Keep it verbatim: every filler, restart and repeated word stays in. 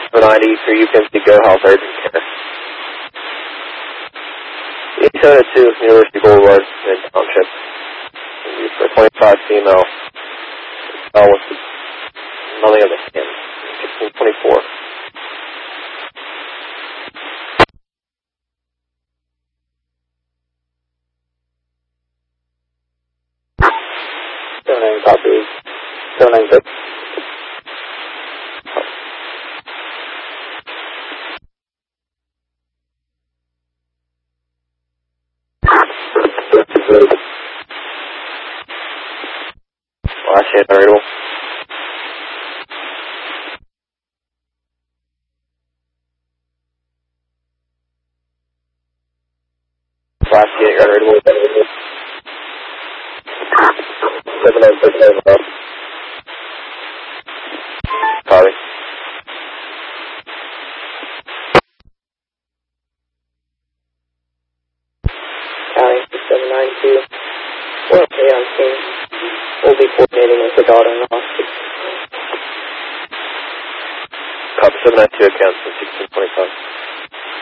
seven ninety for U P M C Go Health Urgent Care. eight seven two University Boulevard, Mid Township. For twenty-five female. Uh, with nothing on the skin. sixteen twenty-four. seven nine copy. seven nine six. Last hit, variable. Last hit, variable. seven nine six nine above. Copy. County seven nine two. We're okay on scene. We'll be coordinating with the daughter in the hospital. Copy seven nine two accounts for sixteen twenty-five.